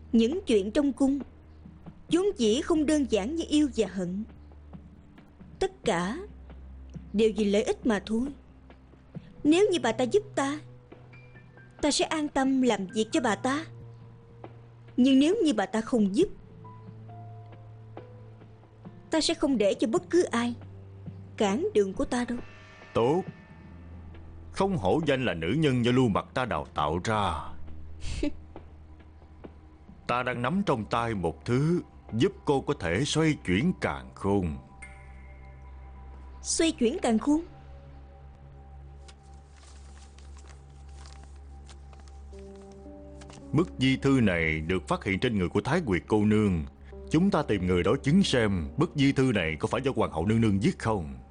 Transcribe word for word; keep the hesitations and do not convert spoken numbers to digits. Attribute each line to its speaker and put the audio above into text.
Speaker 1: Những chuyện trong cung vốn dĩ không đơn giản như yêu và hận. Tất cả đều vì lợi ích mà thôi. Nếu như bà ta giúp ta, ta sẽ an tâm làm việc cho bà ta. Nhưng nếu như bà ta không giúp, ta sẽ không để cho bất cứ ai cản đường của ta đâu.
Speaker 2: Tốt. Không hổ danh là nữ nhân do Lưu Mặt ta đào tạo ra. Ta đang nắm trong tay một thứ giúp cô có thể xoay chuyển càn khôn.
Speaker 1: Xoay chuyển càn khôn?
Speaker 2: Bức di thư này được phát hiện trên người của Thái Nguyệt cô nương. Chúng ta tìm người đó chứng xem bức di thư này có phải do Hoàng hậu nương nương viết không.